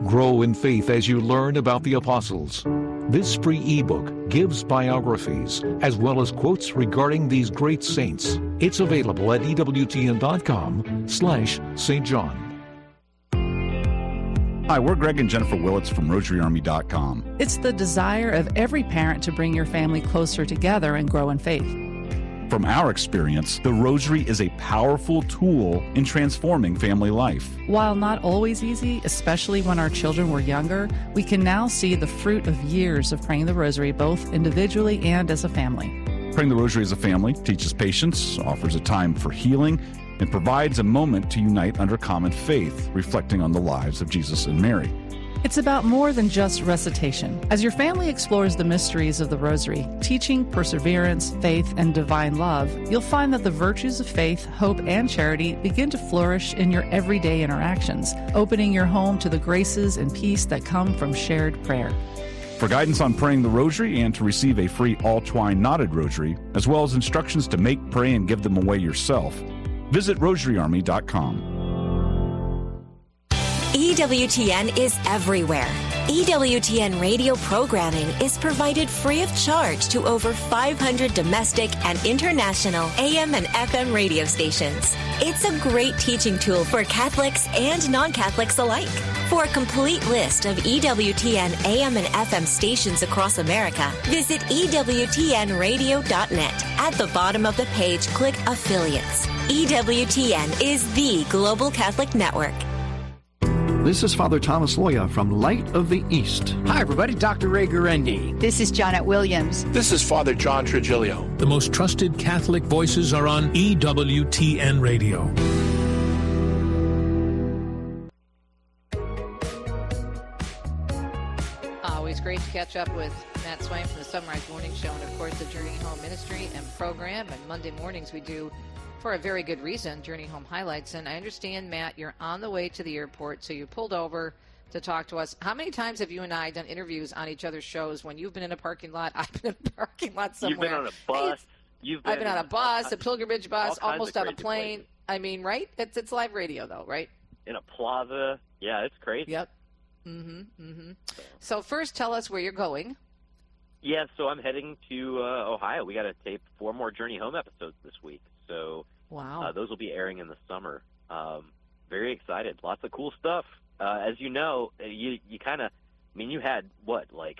Grow in faith as you learn about the apostles. This free ebook gives biographies as well as quotes regarding these great saints. It's available at EWTN.com/St. John. Hi, we're Greg and Jennifer Willits from RosaryArmy.com. It's the desire of every parent to bring your family closer together and grow in faith. From our experience, the Rosary is a powerful tool in transforming family life. While not always easy, especially when our children were younger, we can now see the fruit of years of praying the Rosary both individually and as a family. Praying the Rosary as a family teaches patience, offers a time for healing, and provides a moment to unite under common faith, reflecting on the lives of Jesus and Mary. It's about more than just recitation. As your family explores the mysteries of the Rosary, teaching perseverance, faith, and divine love, you'll find that the virtues of faith, hope, and charity begin to flourish in your everyday interactions, opening your home to the graces and peace that come from shared prayer. For guidance on praying the Rosary and to receive a free all-twine knotted rosary, as well as instructions to make, pray, and give them away yourself, visit RosaryArmy.com. EWTN is everywhere. EWTN radio programming is provided free of charge to over 500 domestic and international AM and FM radio stations. It's a great teaching tool for Catholics and non-Catholics alike. For a complete list of EWTN AM and FM stations across America, visit EWTNradio.net. At the bottom of the page, click Affiliates. EWTN is the Global Catholic Network. This is Father Thomas Loya from Light of the East. Hi, everybody. Dr. Ray Gurendi. This is Janet Williams. This is Father John Trigilio. The most trusted Catholic voices are on EWTN Radio. Always great to catch up with Matt Swain from the Sunrise Morning Show and, of course, the Journey Home Ministry and program. And Monday mornings we do, for a very good reason, Journey Home Highlights. And I understand, Matt, you're on the way to the airport, so you pulled over to talk to us. How many times have you and I done interviews on each other's shows when you've been in a parking lot, I've been in a parking lot somewhere? You've been on a bus. I've been on a bus, a pilgrimage bus, almost on a plane. Places. I mean, right? It's live radio, though, right? In a plaza. Yeah, it's crazy. Yep. So first, tell us where you're going. Yeah, so I'm heading to Ohio. We got to tape 4 more Journey Home episodes this week. So wow, those will be airing in the summer. Very excited. Lots of cool stuff. As you know, you kind of, I mean, you had, what, like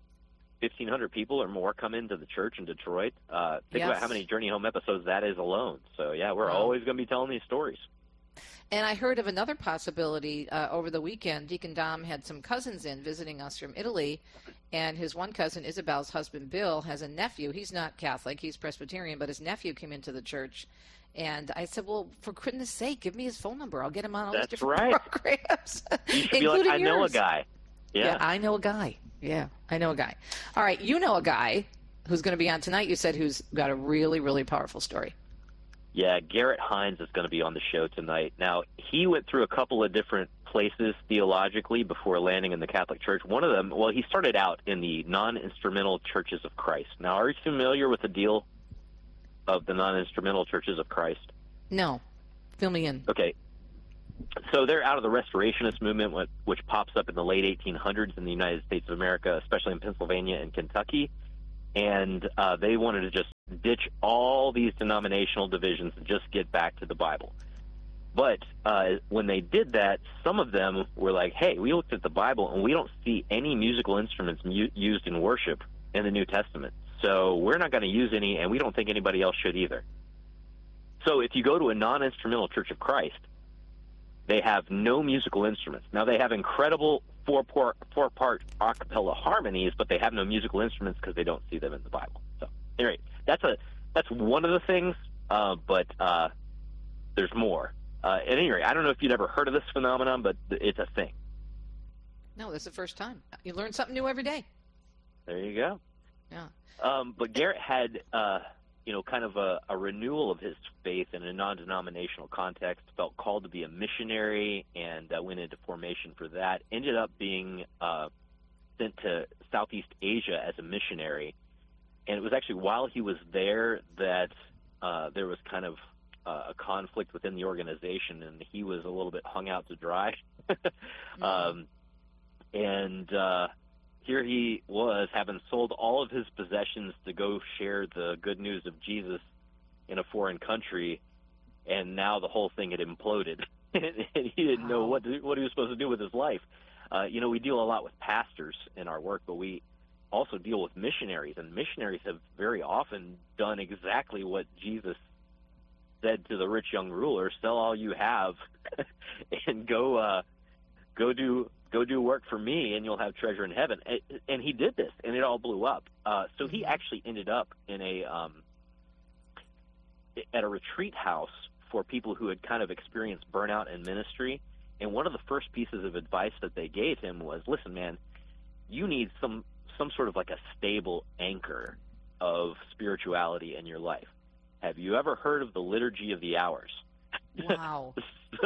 1,500 people or more come into the church in Detroit. Think about how many Journey Home episodes that is alone. So, yeah, we're always going to be telling these stories. And I heard of another possibility over the weekend. Deacon Dom had some cousins in visiting us from Italy, and his one cousin, Isabel's husband, Bill, has a nephew. He's not Catholic. He's Presbyterian, but his nephew came into the church. And I said, well, for goodness sake, give me his phone number. I'll get him on all these different programs. You should be like, I know a guy. Yeah, I know a guy. Yeah, I know a guy. All right, you know a guy who's going to be on tonight, you said, who's got a really, really powerful story. Yeah, Garrett Hines is going to be on the show tonight. Now, he went through a couple of different places theologically before landing in the Catholic Church. One of them, well, he started out in the non-instrumental Churches of Christ. Now, are you familiar with the deal of the non-instrumental Churches of Christ? No. Fill me in. Okay. So they're out of the Restorationist movement, which pops up in the late 1800s in the United States of America, especially in Pennsylvania and Kentucky. And they wanted to just ditch all these denominational divisions and just get back to the Bible. But when they did that, some of them were like, hey, we looked at the Bible and we don't see any musical instruments used in worship in the New Testament. So we're not going to use any, and we don't think anybody else should either. So if you go to a non-instrumental Church of Christ, they have no musical instruments. Now, they have incredible four-part a cappella harmonies, but they have no musical instruments because they don't see them in the Bible. So, anyway, that's one of the things, but there's more. At any rate, I don't know if you'd ever heard of this phenomenon, but it's a thing. No, this is the first time. You learn something new every day. There you go. Yeah. But Garrett had, kind of a renewal of his faith in a non-denominational context, felt called to be a missionary, and went into formation for that. Ended up being sent to Southeast Asia as a missionary. And it was actually while he was there that there was kind of a conflict within the organization, and he was a little bit hung out to dry. And here he was, having sold all of his possessions to go share the good news of Jesus in a foreign country, and now the whole thing had imploded, and he didn't know what he was supposed to do with his life. We deal a lot with pastors in our work, but we also deal with missionaries, and missionaries have very often done exactly what Jesus said to the rich young ruler: sell all you have and go do work for me, and you'll have treasure in heaven. And he did this, and it all blew up. So he actually ended up in at a retreat house for people who had kind of experienced burnout in ministry. And one of the first pieces of advice that they gave him was, listen, man, you need some sort of like a stable anchor of spirituality in your life. Have you ever heard of the Liturgy of the Hours? Wow.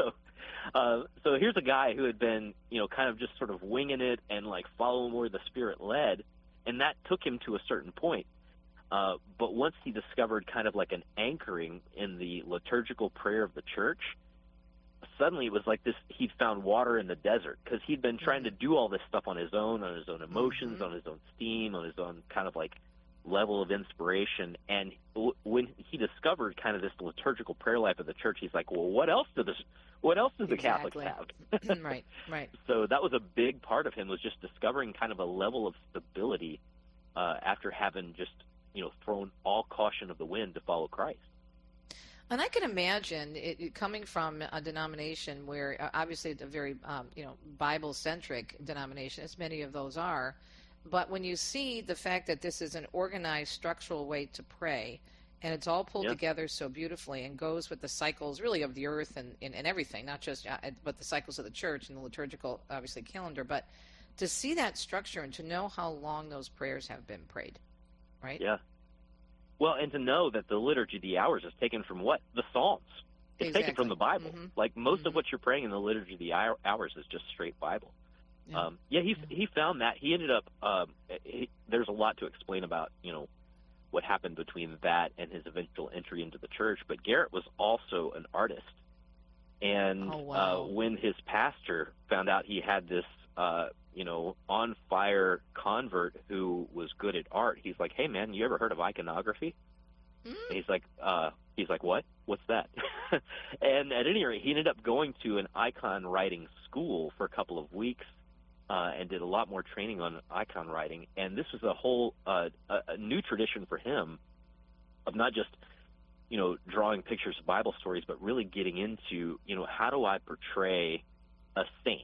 So here's a guy who had been, kind of just sort of winging it and like following where the Spirit led, and that took him to a certain point. But once he discovered kind of like an anchoring in the liturgical prayer of the church, suddenly it was like this: he'd found water in the desert, because he'd been trying to do all this stuff on his own emotions, on his own steam, on his own kind of like level of inspiration. And when he discovered kind of this liturgical prayer life of the church, he's like, well, what else do the Catholics have? Right. So that was a big part of him, was just discovering kind of a level of stability after having just thrown all caution of the wind to follow Christ. And I can imagine it coming from a denomination where obviously it's a very Bible-centric denomination, as many of those are. But when you see the fact that this is an organized, structural way to pray, and it's all pulled together so beautifully and goes with the cycles really of the earth and everything, not just but the cycles of the church and the liturgical, obviously, calendar. But to see that structure and to know how long those prayers have been prayed, right? Yeah. Well, and to know that the Liturgy of the Hours is taken from what? The Psalms. It's taken from the Bible. Mm-hmm. Like most of what you're praying in the Liturgy of the Hours is just straight Bible. Yeah. He found that. He ended up, there's a lot to explain about, what happened between that and his eventual entry into the church. But Garrett was also an artist. And when his pastor found out he had this, on-fire convert who was good at art, he's like, hey, man, you ever heard of iconography? And he's like, what? What's that? And at any rate, he ended up going to an icon writing school for a couple of weeks and did a lot more training on icon writing. And this was a whole a new tradition for him of not just, drawing pictures of Bible stories, but really getting into, how do I portray a saint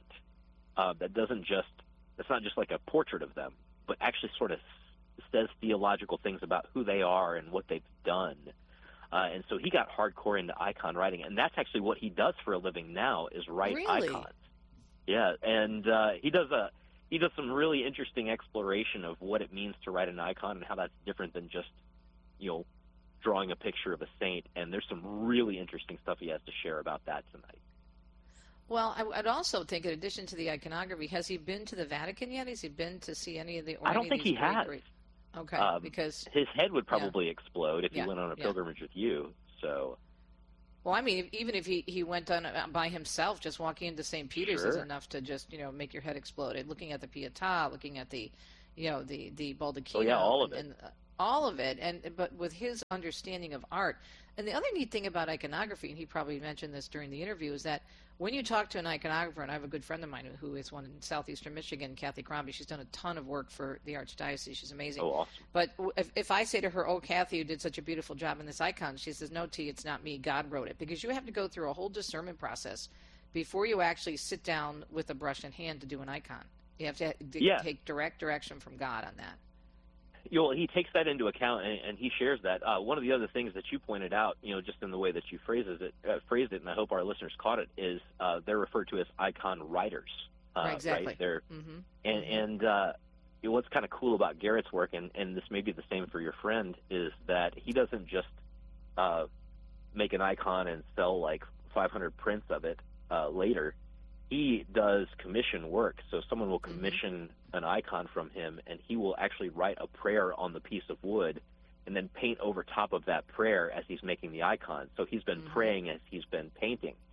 that's not just like a portrait of them, but actually sort of says theological things about who they are and what they've done. And so he got hardcore into icon writing, and that's actually what he does for a living now, is write icons. Yeah, and he does some really interesting exploration of what it means to write an icon and how that's different than just, drawing a picture of a saint. And there's some really interesting stuff he has to share about that tonight. Well, I'd also think, in addition to the iconography, has he been to the Vatican yet? Has he been to see any of the? I don't think he has. Okay, because his head would probably explode if he went on a pilgrimage with you. So. Well, I mean, even if he went on by himself, just walking into St. Peter's is enough to just make your head explode. Looking at the Pietà, looking at the the Baldacchino, all of it. All of it, but with his understanding of art. And the other neat thing about iconography, and he probably mentioned this during the interview, is that when you talk to an iconographer, and I have a good friend of mine who is one in southeastern Michigan, Kathy Crombie, she's done a ton of work for the Archdiocese. She's amazing. Oh, awesome. But if I say to her, oh, Kathy, you did such a beautiful job in this icon, she says, no, T, it's not me. God wrote it. Because you have to go through a whole discernment process before you actually sit down with a brush in hand to do an icon. You have to take direct direction from God on that. He takes that into account, and he shares that. One of the other things that you pointed out, just in the way that you phrased it, and I hope our listeners caught it, is they're referred to as icon writers. Exactly. Right? They're, and what's kind of cool about Garrett's work, and this may be the same for your friend, is that he doesn't just make an icon and sell like 500 prints of it later. He does commission work, so someone will commission an icon from him, and he will actually write a prayer on the piece of wood and then paint over top of that prayer as he's making the icon. So he's been praying as he's been painting.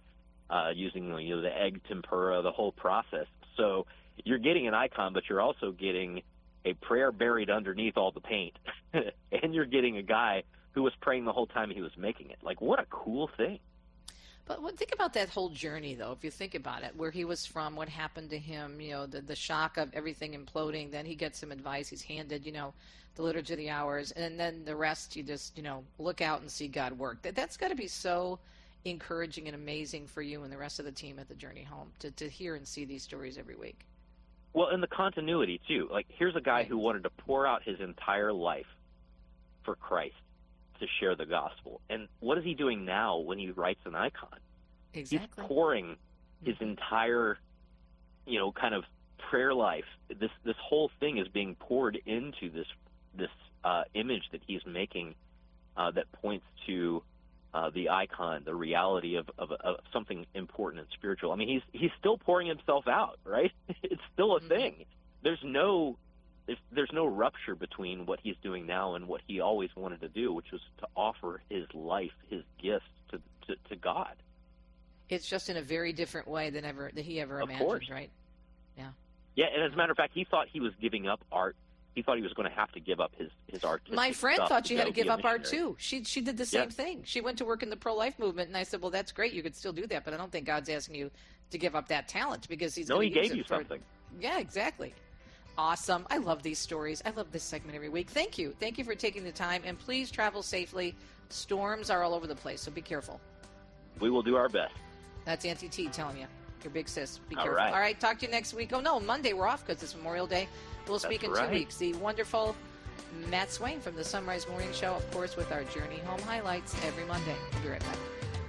using the egg tempura, the whole process. So you're getting an icon, but you're also getting a prayer buried underneath all the paint, and you're getting a guy who was praying the whole time he was making it. Like, what a cool thing. But think about that whole journey, though, if you think about it, where he was from, what happened to him, the shock of everything imploding. Then he gets some advice. He's handed, the Liturgy of the Hours. And then the rest, you just, look out and see God work. That's got to be so encouraging and amazing for you and the rest of the team at the Journey Home to hear and see these stories every week. Well, and the continuity, too. Like, here's a guy who wanted to pour out his entire life for Christ to share the gospel. And what is he doing now when he writes an icon? Exactly. He's pouring his entire, kind of prayer life. This whole thing is being poured into this image that he's making that points to the icon, the reality of something important and spiritual. I mean, he's still pouring himself out, right? It's still a thing. There's no rupture between what he's doing now and what he always wanted to do, which was to offer his life, his gifts to God. It's just in a very different way than he ever imagined, course. Right? Yeah. Yeah, and as a matter of fact, he thought he was giving up art. He thought he was going to have to give up his artistic My friend stuff thought she had to give up art, missionary. too. She did the same thing. She went to work in the pro-life movement, and I said, well, that's great. You could still do that, but I don't think God's asking you to give up that talent because he's going to use it. No, he gave you something. Yeah, exactly. Awesome. I love these stories. I love this segment every week. Thank you. Thank you for taking the time, and please travel safely. Storms are all over the place, so be careful. We will do our best. That's Auntie T telling you. Your big sis. Be All careful. right. All right, talk to you next week. Oh, no, Monday we're off because it's Memorial Day. We'll speak in 2 weeks. The wonderful Matt Swain from the Sunrise Morning Show, of course, with our Journey Home highlights every Monday. We'll be right back.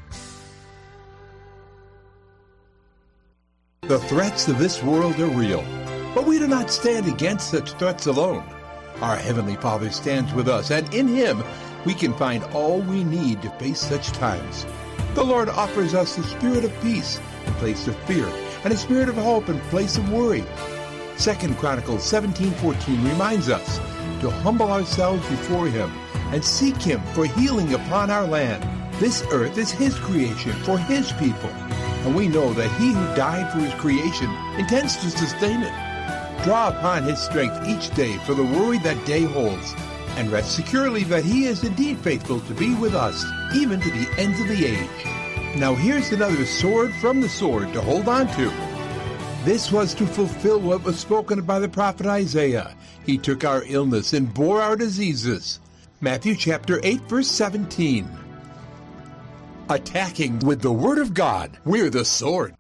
The threats of this world are real, but we do not stand against such threats alone. Our Heavenly Father stands with us, and in Him we can find all we need to face such times. The Lord offers us the spirit of peace in place of fear, and a spirit of hope in place of worry. 2 Chronicles 17:14 reminds us to humble ourselves before Him and seek Him for healing upon our land. This earth is His creation for His people, and we know that He who died for His creation intends to sustain it. Draw upon His strength each day for the worry that day holds, and rest securely that He is indeed faithful to be with us, even to the ends of the age. Now here's another sword from the sword to hold on to. This was to fulfill what was spoken by the prophet Isaiah. He took our illness and bore our diseases. Matthew chapter 8, verse 17. Attacking with the Word of God, we're the sword.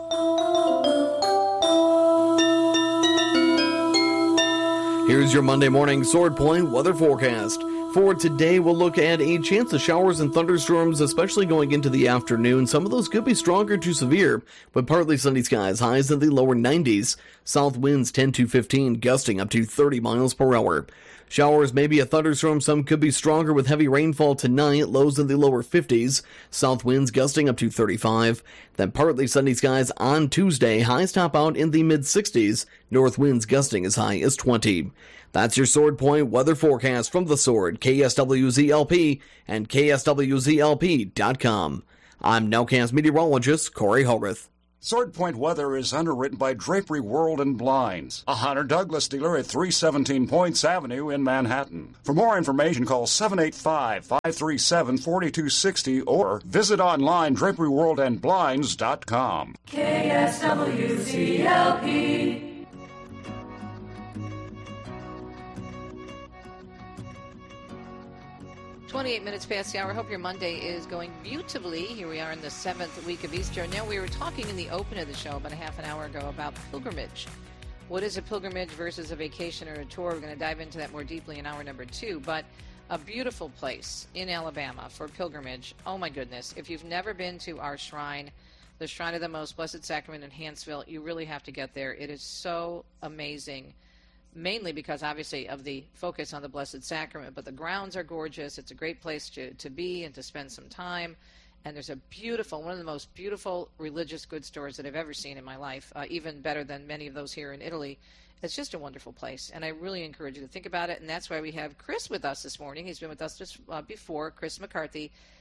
Here's your Monday morning Sword Point weather forecast. For today, we'll look at a chance of showers and thunderstorms, especially going into the afternoon. Some of those could be stronger to severe, but partly sunny skies, highs in the lower 90s. South winds 10 to 15, gusting up to 30 miles per hour. Showers, maybe a thunderstorm, some could be stronger with heavy rainfall tonight, lows in the lower 50s. South winds gusting up to 35. Then partly sunny skies on Tuesday, highs top out in the mid-60s. North winds gusting as high as 20. That's your Sword Point weather forecast from The Sword, KSWZLP, and KSWZLP.com. I'm Nowcast meteorologist Corey Hogarth. Sword Point weather is underwritten by Drapery World and Blinds, a Hunter Douglas dealer at 317 Points Avenue in Manhattan. For more information, call 785-537-4260 or visit online draperyworldandblinds.com. KSWZLP. 28 minutes past the hour. Hope your Monday is going beautifully. Here we are in the 7th week of Easter. Now, we were talking in the open of the show about a half an hour ago about pilgrimage. What is a pilgrimage versus a vacation or a tour? We're going to dive into that more deeply in hour number 2. But a beautiful place in Alabama for pilgrimage. Oh, my goodness. If you've never been to our shrine, the Shrine of the Most Blessed Sacrament in Hanceville, you really have to get there. It is so amazing. Mainly because, obviously, of the focus on the Blessed Sacrament. But the grounds are gorgeous. It's a great place to be and to spend some time. And there's a beautiful, one of the most beautiful religious goods stores that I've ever seen in my life, even better than many of those here in Italy. It's just a wonderful place, and I really encourage you to think about it. And that's why we have Chris with us this morning. He's been with us just before, Chris McCarthy,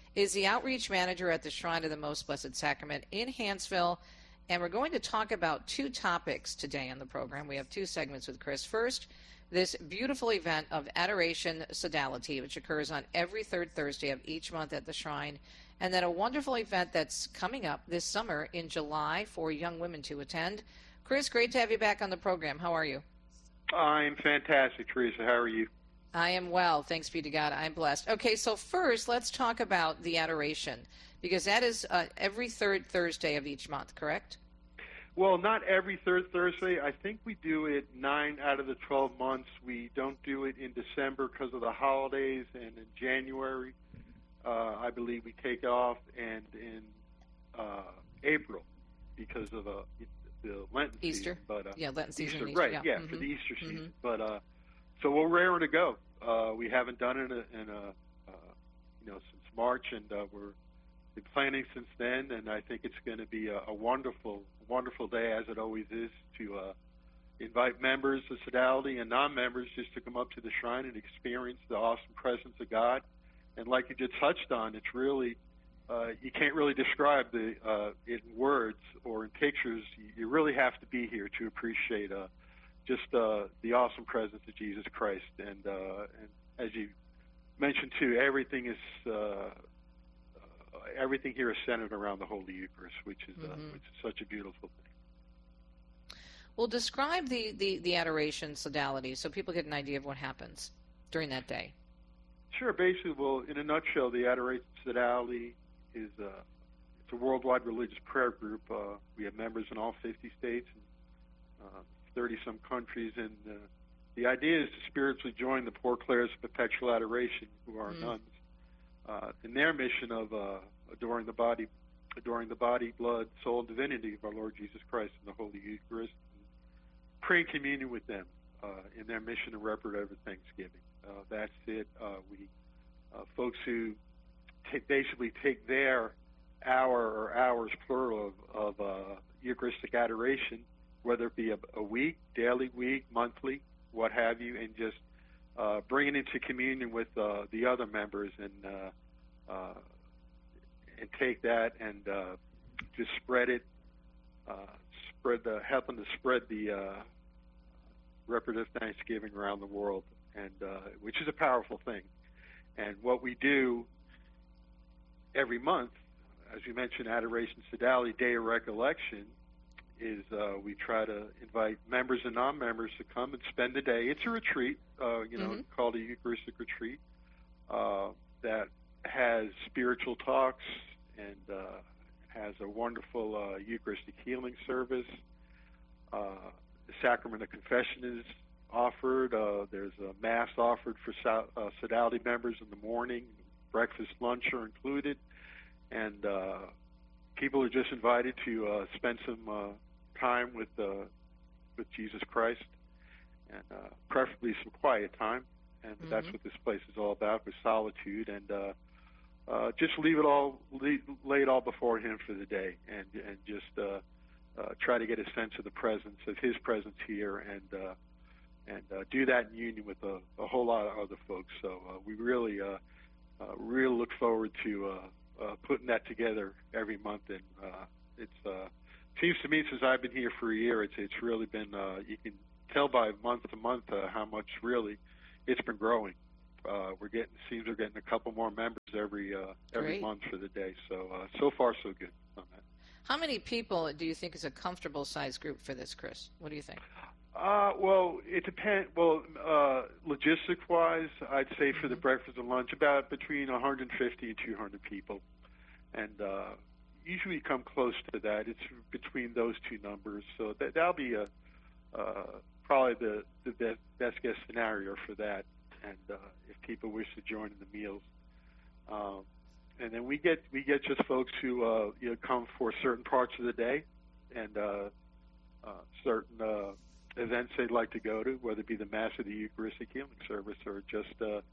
is the outreach manager at the Shrine of the Most Blessed Sacrament in Hanceville. And we're going to talk about two topics today on the program. We have two segments with Chris. First, this beautiful event of Adoration Sodality, which occurs on every third Thursday of each month at the Shrine. And then a wonderful event that's coming up this summer in July for young women to attend. Chris, great to have you back on the program. How are you? I'm fantastic, Teresa. How are you? I am well. Thanks be to God. I'm blessed. Okay, so first, let's talk about the Adoration, because that is every third Thursday of each month, correct? Well, not every third Thursday. I think we do it 9 out of the 12 months. We don't do it in December because of the holidays, and in January, I believe we take off, and in April because of the Lenten Easter. season. But, Lenten season. Easter, right? Yeah, for the Easter season. But so we're raring to go. We haven't done it since March, and we're been planning since then. And I think it's going to be a wonderful day, as it always is, to invite members of Sodality and non-members just to come up to the shrine and experience the awesome presence of God. And like you just touched on, it's really you can't really describe it in words or in pictures. You really have to be here to appreciate just the awesome presence of Jesus Christ. And as you mentioned too, everything here is centered around the Holy Eucharist, which is such a beautiful thing. Well, describe the Adoration Sodality so people get an idea of what happens during that day. Sure. Basically, well, in a nutshell, the Adoration Sodality is it's a worldwide religious prayer group. We have members in all 50 states and 30-some countries, and the idea is to spiritually join the Poor Clares of Perpetual Adoration, who are nuns, in their mission of adoring the body, blood, soul, and divinity of our Lord Jesus Christ in the Holy Eucharist, and pray in communion with them in their mission of reparative Thanksgiving. That's it. Folks who basically take their hour or hours, plural, of Eucharistic adoration, whether it be a week, daily, monthly, what have you, and just bring it into communion with the other members, and take that and just spread it, help them to spread the reparative Thanksgiving around the world, and which is a powerful thing. And what we do every month, as you mentioned, Adoration Sodality, Day of Recollection, is we try to invite members and non-members to come and spend the day. It's a retreat, called a Eucharistic retreat, that has spiritual talks and has a wonderful Eucharistic healing service. The Sacrament of Confession is offered. There's a Mass offered for Sodality members in the morning. Breakfast, lunch are included. And people are just invited to spend some time with Jesus Christ, and preferably some quiet time. And that's what this place is all about, with solitude, and just lay it all before Him for the day, and just try to get a sense of the presence of His presence here, and do that in union with a whole lot of other folks. So we really look forward to putting that together every month, and it seems to me, since I've been here for a year, it's really been, you can tell by month to month how much really it's been growing. We're getting a couple more members every month for the day. So far so good on that. How many people do you think is a comfortable size group for this, Chris? What do you think? Well, it depends. Well, logistic-wise, I'd say for the breakfast and lunch, about between 150 and 200 people, and usually come close to that. It's between those two numbers, so that'll be probably the best guess scenario for that. And if people wish to join in the meals, and then we get just folks who come for certain parts of the day, and certain events they'd like to go to, whether it be the Mass or the Eucharistic healing service, or just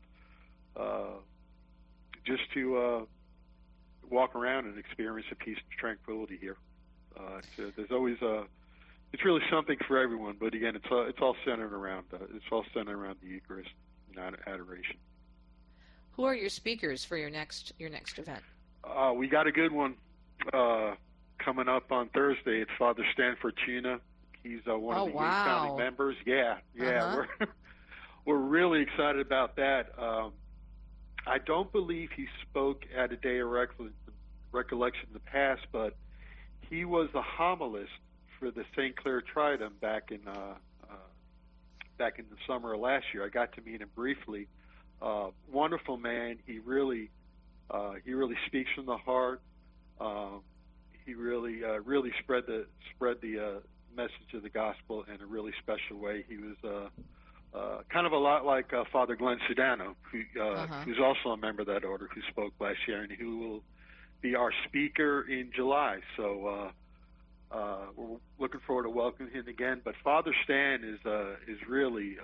to walk around and experience the peace and tranquility here. There's always it's really something for everyone, but again, it's all centered around the Eucharist and adoration. Who are your speakers for your next event? We got a good one coming up on Thursday. It's Father Stan Fortuna. He's one of the founding members. Yeah. We're really excited about that. I don't believe he spoke at a day of recollection in the past, but he was the homilist for the St. Clair Triduum back in the summer of last year. I got to meet him briefly. Wonderful man. He really speaks from the heart. He really spread the message of the gospel in a really special way. He was kind of a lot like Father Glenn Sudano, who's also a member of that order, who spoke last year, and who will be our speaker in July. So we're looking forward to welcoming him again. But Father Stan is really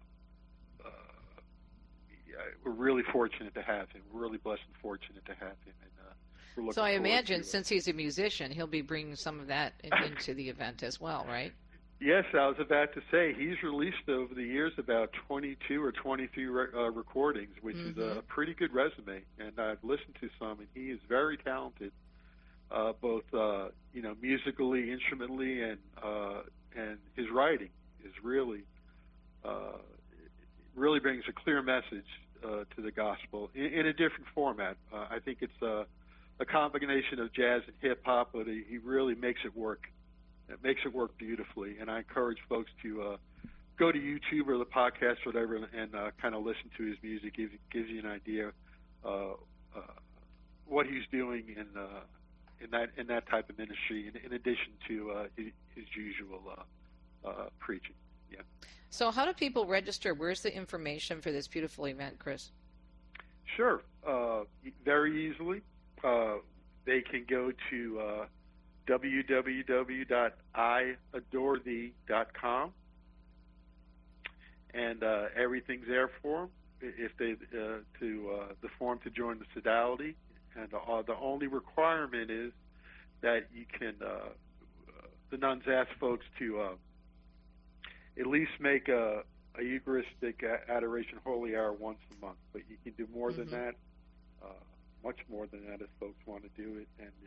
we're really fortunate to have him. We're really blessed and fortunate to have him. And we're looking so I imagine, since he's a musician, he'll be bringing some of that into the event as well, right? Yes, I was about to say he's released over the years about 22 or 23 recordings, which is a pretty good resume. And I've listened to some, and he is very talented, both musically, instrumentally, and his writing is really brings a clear message to the gospel in a different format. I think it's a combination of jazz and hip hop, but he really makes it work. It makes it work beautifully, and I encourage folks to go to YouTube or the podcast, or whatever, and kind of listen to his music. Gives you an idea what he's doing in that type of ministry, in addition to his usual preaching. Yeah. So, how do people register? Where's the information for this beautiful event, Chris? Sure, very easily. They can go to www.iadorethee.com, and everything's there for them. If they the form to join the Sodality, and the only requirement is that you can. The nuns ask folks to at least make a Eucharistic adoration holy hour once a month, but you can do more than that, much more than that, if folks want to do it. And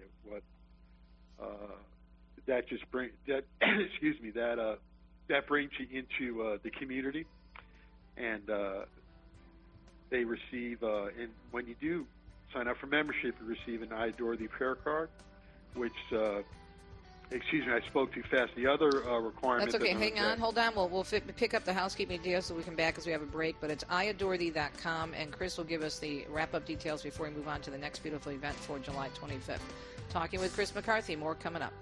that just brings that that brings you into the community, and they receive. And when you do sign up for membership, you receive an I Adore Thee prayer card, which. Excuse me, I spoke too fast. The other requirement... That's okay. Hang on. Hold on. We'll pick up the housekeeping deal so we can back as we have a break. But it's iadorethee.com, and Chris will give us the wrap-up details before we move on to the next beautiful event for July 25th. Talking with Chris McCarthy. More coming up.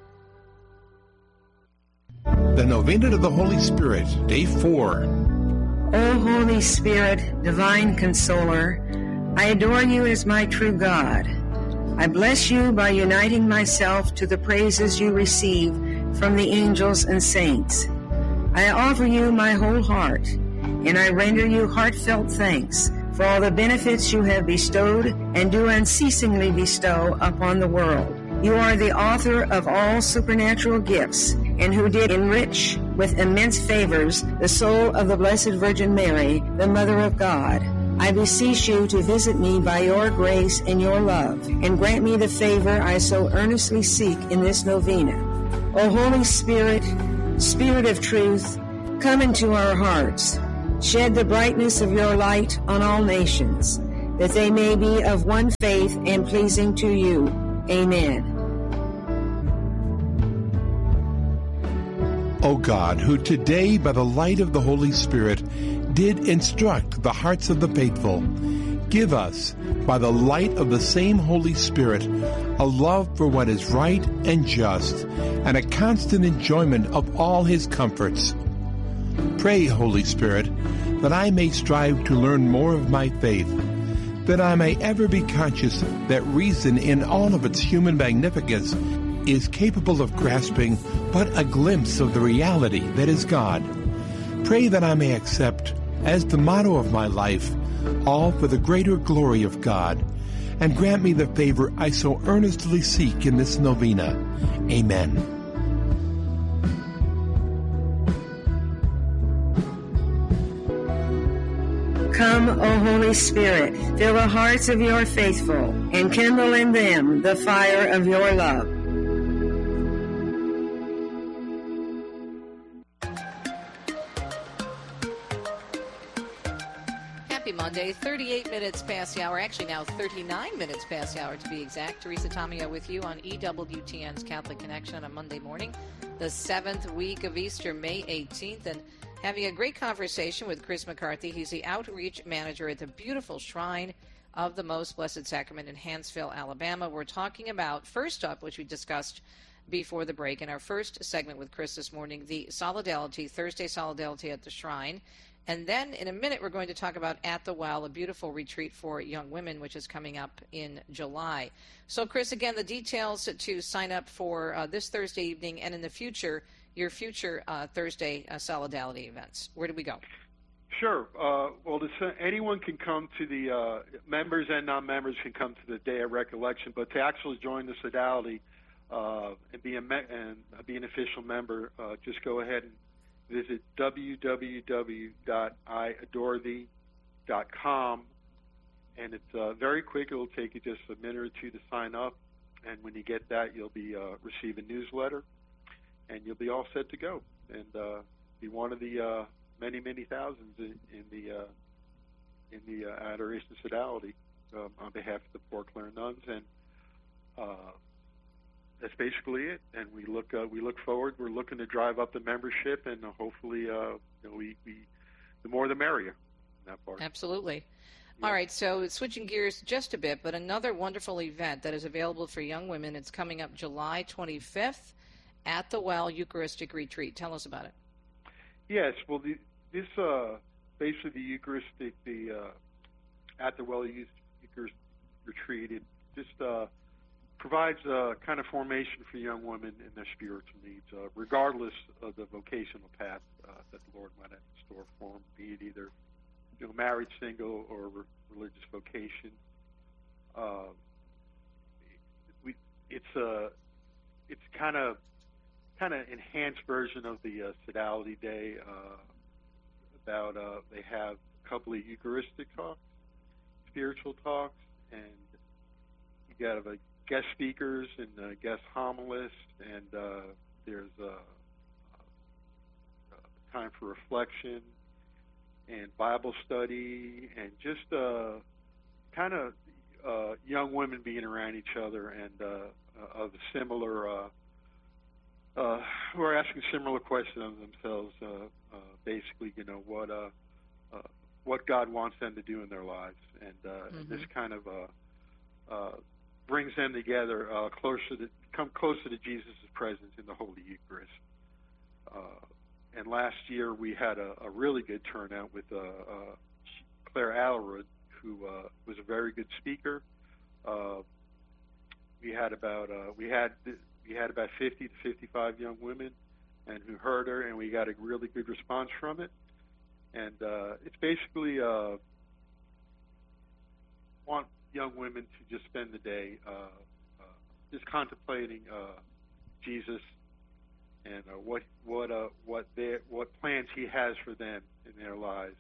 The Novena to the Holy Spirit, Day 4. O Holy Spirit, Divine Consoler, I adore you as my true God. I bless you by uniting myself to the praises you receive from the angels and saints. I offer you my whole heart, and I render you heartfelt thanks for all the benefits you have bestowed and do unceasingly bestow upon the world. You are the author of all supernatural gifts, and who did enrich with immense favors the soul of the Blessed Virgin Mary, the Mother of God. I beseech you to visit me by your grace and your love, and grant me the favor I so earnestly seek in this novena. O Holy Spirit, Spirit of truth, come into our hearts. Shed the brightness of your light on all nations, that they may be of one faith and pleasing to you. Amen. O God, who today by the light of the Holy Spirit did instruct the hearts of the faithful, give us, by the light of the same Holy Spirit, a love for what is right and just, and a constant enjoyment of all his comforts. Pray, Holy Spirit, that I may strive to learn more of my faith, that I may ever be conscious that reason in all of its human magnificence is capable of grasping but a glimpse of the reality that is God. Pray that I may accept, as the motto of my life, all for the greater glory of God, and grant me the favor I so earnestly seek in this novena. Amen. Come, O Holy Spirit, fill the hearts of your faithful, and kindle in them the fire of your love. Happy Monday, 38 minutes past the hour, actually now 39 minutes past the hour to be exact. Teresa Tomeo with you on EWTN's Catholic Connection on a Monday morning, the 7th week of Easter, May 18th, and having a great conversation with Chris McCarthy. He's the outreach manager at the beautiful Shrine of the Most Blessed Sacrament in Hanceville, Alabama. We're talking about, first up, which we discussed before the break in our first segment with Chris this morning, the Solidarity, Thursday Solidarity at the Shrine. And then in a minute, we're going to talk about At the Well, a beautiful retreat for young women, which is coming up in July. So, Chris, again, the details to sign up for this Thursday evening and in the future, your future Thursday Solidarity events. Where do we go? Sure. Well, anyone can come to the members and non-members can come to the Day of Recollection, but to actually join the Sodality and be an official member, just go ahead and visit www.iadorethee.com, and it's very quick. It'll take you just a minute or two to sign up, and when you get that, you'll be receive a newsletter, and you'll be all set to go and be one of the many, many thousands in the Adoration Sodality on behalf of the Port Clare nuns, and that's basically it. And we look forward. We're looking to drive up the membership, and hopefully, the more the merrier. In that part. Absolutely. Yeah. All right. So switching gears just a bit, but another wonderful event that is available for young women. It's coming up July 25th at the Well Eucharistic Retreat. Tell us about it. Yes. Well, this basically the Eucharistic, at the Well Eucharistic Retreat. It just provides a kind of formation for young women in their spiritual needs, regardless of the vocational path that the Lord might have in store for them, be it either married, single, or religious vocation. It's kind of enhanced version of the Sodality Day. They have a couple of Eucharistic talks, spiritual talks, and you got a guest speakers and guest homilists, and there's time for reflection and Bible study, and just kind of young women being around each other and of similar, who are asking similar questions of themselves. Basically, what God wants them to do in their lives, and this kind of brings them together, come closer to Jesus' presence in the Holy Eucharist. And last year we had a really good turnout with Claire Allerud, who was a very good speaker. We had about 50 to 55 young women, and who heard her, and we got a really good response from it. And it's basically want young women to just spend the day just contemplating Jesus and what plans He has for them in their lives,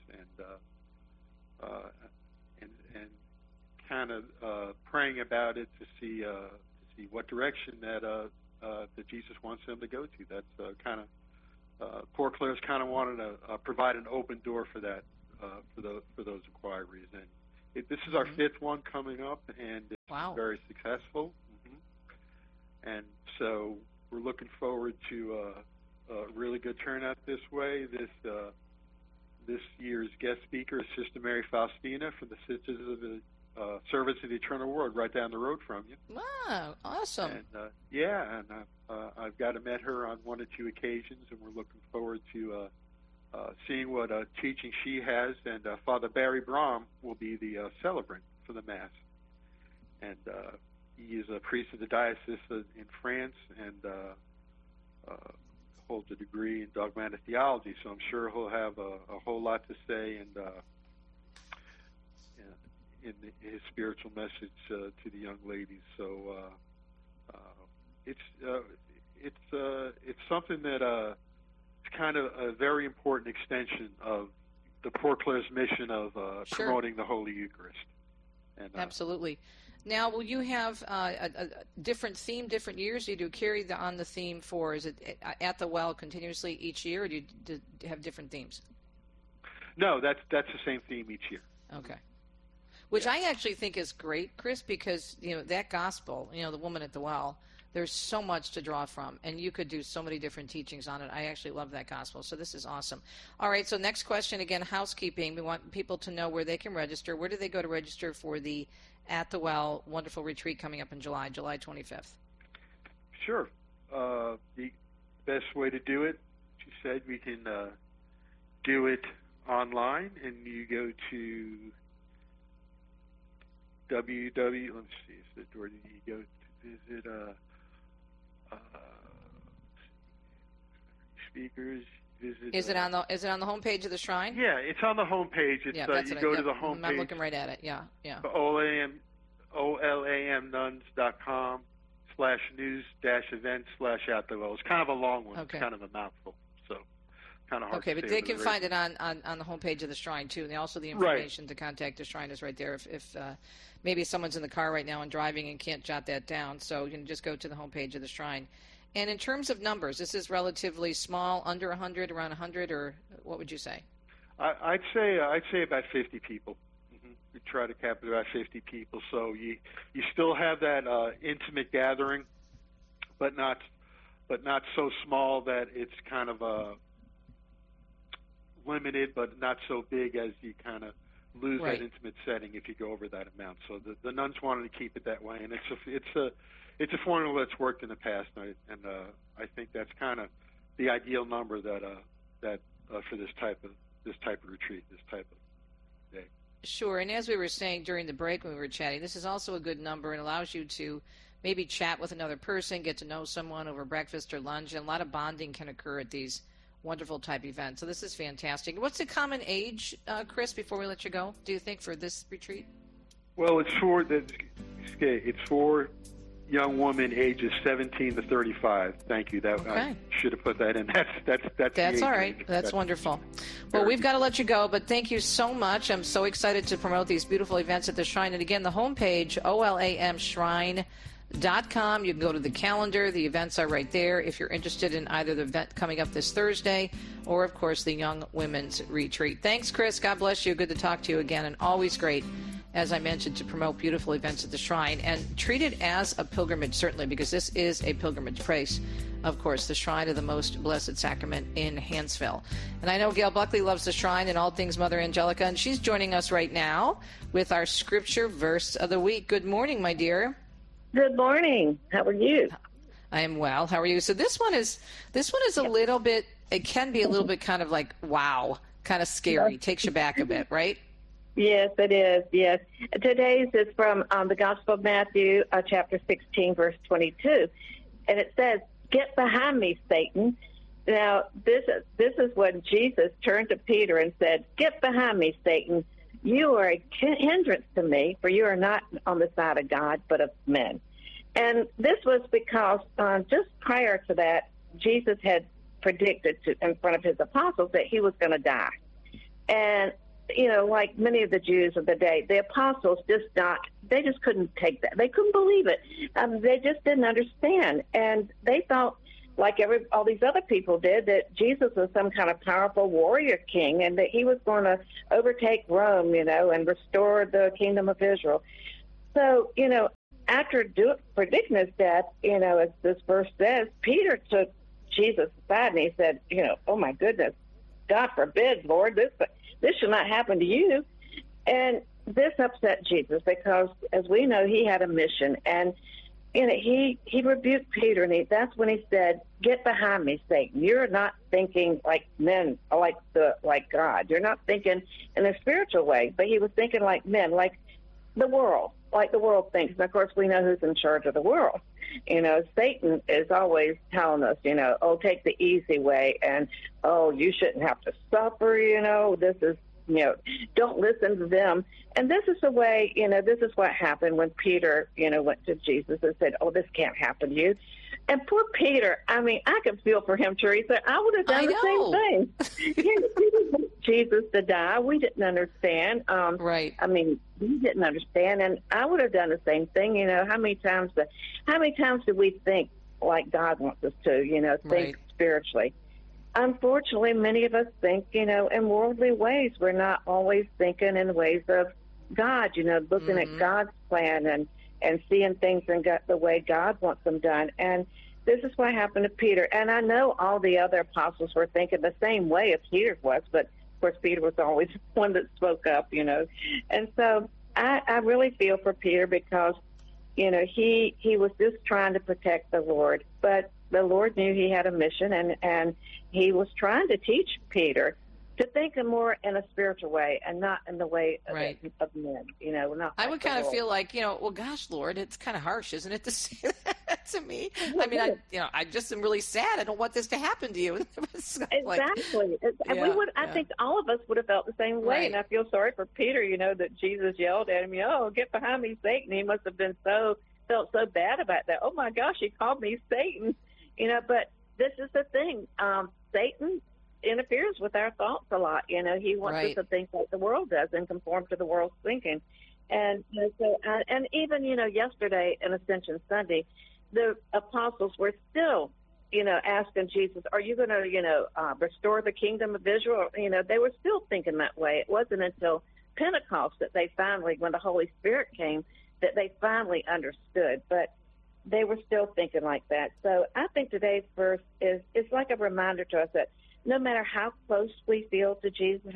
and kind of praying about it to see what direction that Jesus wants them to go to. That's kind of Port Clare's kind of wanted to provide an open door for that for those inquiries, and this is our fifth one coming up, and it's very successful. And so we're looking forward to a really good turnout this way. This year's guest speaker is Sister Mary Faustina from the Sisters of the Service of the Eternal Word, right down the road from you. Wow, awesome! And I've got to met her on one or two occasions, and we're looking forward to seeing what teaching she has. And Father Barry Brom will be the celebrant for the Mass, and he is a priest of the diocese in France, and holds a degree in dogmatic theology. So I'm sure he'll have a whole lot to say, and in his spiritual message to the young ladies. So it's something that it's kind of a very important extension of Poor Clare's mission of promoting the Holy Eucharist. And, absolutely. Now, will you have a different theme, different years? Do you carry on the theme for, is it at the well continuously each year, or do you have different themes? No, that's the same theme each year. Okay. Which I actually think is great, Chris, because, that gospel, the woman at the well, there's so much to draw from, and you could do so many different teachings on it. I actually love that gospel, so this is awesome. All right, so next question, again, housekeeping. We want people to know where they can register. Where do they go to register for the At the Well wonderful retreat coming up in July 25th? Sure. The best way to do it, she said, we can do it online, and you go to let's see, is the door that you go to visit speakers. Is it on the homepage of the shrine? Yeah, it's on the homepage. It's you go to the homepage. I'm looking right at it. Yeah. olamnews-events/at-the-well. It's kind of a long one. Okay. It's kind of a mouthful, so kind of hard. Okay, but they can find it on the homepage of the shrine too, and also the information to contact the shrine is right there. If maybe someone's in the car right now and driving and can't jot that down, so you can just go to the homepage of the shrine. And in terms of numbers, this is relatively small, under 100, around 100, or what would you say? I'd say about 50 people. Mm-hmm. We try to cap it about 50 people, so you still have that intimate gathering, but not so small that it's kind of limited, but not so big as you kind of lose that intimate setting if you go over that amount. So the nuns wanted to keep it that way, and it's a formula that's worked in the past, and I think that's kind of the ideal number that for this type of retreat, this type of day. Sure, and as we were saying during the break when we were chatting, this is also a good number and allows you to maybe chat with another person, get to know someone over breakfast or lunch, and a lot of bonding can occur at these wonderful type events. So this is fantastic. What's the common age, Chris, before we let you go, do you think, for this retreat? Well, it's for young women ages 17 to 35. Thank you. I should have put that in. That's all right. That's wonderful. Well, we've got to let you go, but thank you so much. I'm so excited to promote these beautiful events at the shrine. And again, the homepage, olamshrine.com. You can go to the calendar. The events are right there if you're interested in either the event coming up this Thursday or, of course, the Young Women's Retreat. Thanks, Chris. God bless you. Good to talk to you again, and always great, as I mentioned, to promote beautiful events at the shrine and treat it as a pilgrimage, certainly, because this is a pilgrimage place. Of course, the Shrine of the Most Blessed Sacrament in Hanceville. And I know Gail Buckley loves the shrine and all things Mother Angelica, and she's joining us right now with our scripture verse of the week. Good morning, my dear. Good morning. How are you? I am well. How are you? So this one is a little bit, it can be a little bit kind of like, wow, kind of scary. Takes you back a bit, right? Yes, it is. Yes. Today's is from the Gospel of Matthew, chapter 16, verse 22. And it says, "Get behind me, Satan." Now, this is when Jesus turned to Peter and said, "Get behind me, Satan. You are a hindrance to me, for you are not on the side of God, but of men." And this was because just prior to that, Jesus had predicted in front of his apostles that he was going to die. And like many of the Jews of the day, the apostles they just couldn't take that. They couldn't believe it. They just didn't understand. And they thought, like all these other people did, that Jesus was some kind of powerful warrior king and that he was going to overtake Rome, and restore the kingdom of Israel. So, after predicting his death, as this verse says, Peter took Jesus aside and he said, "Oh my goodness, God forbid, Lord, this should not happen to you." And this upset Jesus because, as we know, he had a mission. And he rebuked Peter, and that's when he said, "Get behind me, Satan. You're not thinking like men, like God. You're not thinking in a spiritual way." But he was thinking like men, like the world thinks. And of course, we know who's in charge of the world. Satan is always telling us, "Oh, take the easy way," and "Oh, you shouldn't have to suffer." This is, don't listen to them. And this is the way, this is what happened when Peter, went to Jesus and said, "Oh, this can't happen to you." And poor Peter, I can feel for him, Teresa. I would have done the same thing. Jesus to die. We didn't understand. Right. I mean, we didn't understand, and I would have done the same thing. You know, how many times do we think like God wants us to? You know, think spiritually. Unfortunately, many of us think, you know, in worldly ways. We're not always thinking in ways of God. You know, looking at God's plan and seeing things in the way God wants them done. And this is what happened to Peter. And I know all the other apostles were thinking the same way as Peter was, but of course Peter was always the one that spoke up, you know. And so I really feel for Peter because, you know, he was just trying to protect the Lord, but the Lord knew he had a mission, and he was trying to teach Peter to think more in a spiritual way and not in the way of men, you know. Not I would kind of feel like, you know, well, gosh, Lord, it's kind of harsh, isn't it, to say that to me? I mean, I just am really sad. I don't want this to happen to you. Exactly. I think all of us would have felt the same way, and I feel sorry for Peter, you know, that Jesus yelled at him, "Oh, get behind me, Satan." He must have been felt so bad about that. Oh, my gosh, he called me Satan. You know, but this is the thing. Satan interferes with our thoughts a lot. You know, he wants us to think like the world does and conform to the world's thinking. And you know, and even, you know, yesterday in Ascension Sunday, the apostles were still, you know, asking Jesus, "Are you going to, you know, restore the kingdom of Israel?" You know, they were still thinking that way. It wasn't until Pentecost that they finally, when the Holy Spirit came, that they finally understood. But they were still thinking like that. So I think today's verse is like a reminder to us that no matter how close we feel to Jesus,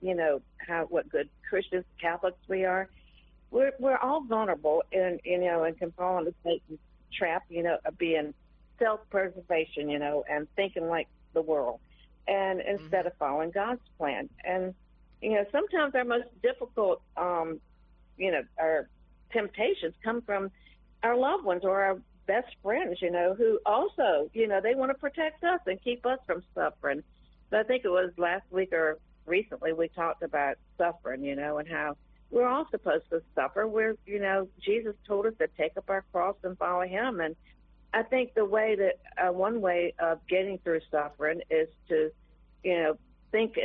what good Christians, Catholics we are, we're all vulnerable and can fall into Satan's trap, you know, of being self-preservation, you know, and thinking like the world, and instead of following God's plan. And you know, sometimes our most difficult, our temptations come from our loved ones or our best friends, you know, who also, you know, they want to protect us and keep us from suffering. So I think it was last week or recently we talked about suffering, you know, and how we're all supposed to suffer. Jesus told us to take up our cross and follow him. And I think the way that one way of getting through suffering is to, you know, think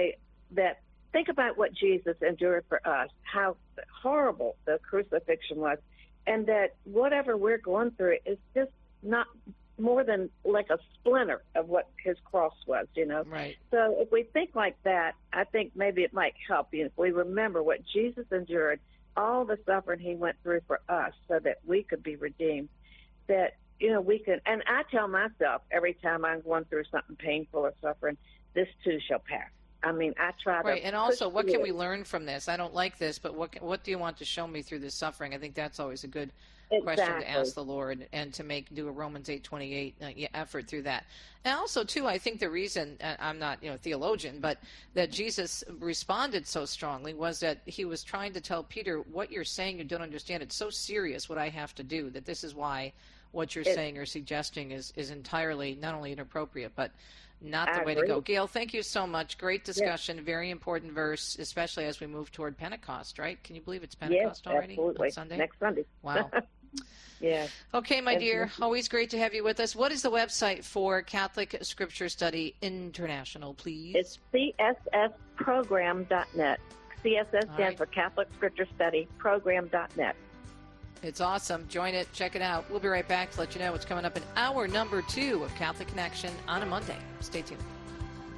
about what Jesus endured for us, how horrible the crucifixion was. And that whatever we're going through is just not more than like a splinter of what his cross was, you know. Right. So if we think like that, I think maybe it might help you if we remember what Jesus endured, all the suffering he went through for us so that we could be redeemed, that, you know, we can. And I tell myself every time I'm going through something painful or suffering, this too shall pass. I mean, I try to. Right, and also, what can we learn from this? I don't like this, but what do you want to show me through this suffering? I think that's always a good question to ask the Lord, and to do a Romans 8:28 effort through that. And also, too, I think the reason, I'm not, you know, a theologian, but that Jesus responded so strongly was that he was trying to tell Peter, what you're saying, you don't understand. It's so serious what I have to do, that this is why what you're saying or suggesting is entirely not only inappropriate, but not the way to go. Gail, thank you so much. Great discussion. Very important verse, especially as we move toward Pentecost, right? Can you believe it's Pentecost already? Absolutely. On Sunday? Next Sunday. Wow. Yeah. Okay, my dear. Always great to have you with us. What is the website for Catholic Scripture Study International, please? It's cssprogram.net. CSS stands for Catholic Scripture Study Program.net. It's awesome. Join it. Check it out. We'll be right back to let you know what's coming up in hour number 2 of Catholic Connection on a Monday. Stay tuned.